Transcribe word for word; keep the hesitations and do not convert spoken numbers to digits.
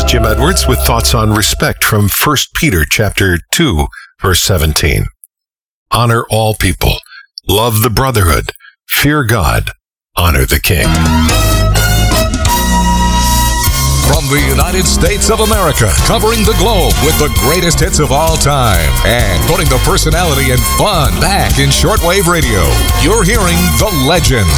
Jim Edwards with thoughts on respect from First Peter chapter two, verse seventeen. Honor all people, love the brotherhood, fear God, honor the king. From the United States of America, covering the globe with the greatest hits of all time and putting the personality and fun back in shortwave radio, you're hearing The Legends